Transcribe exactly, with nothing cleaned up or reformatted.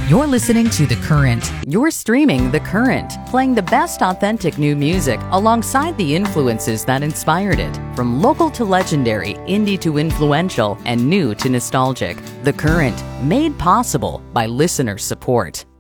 You're listening to The Current. You're streaming The Current, playing the best authentic new music alongside the influences that inspired it. From local to legendary, indie to influential, and new to nostalgic. The Current, made possible by listener support.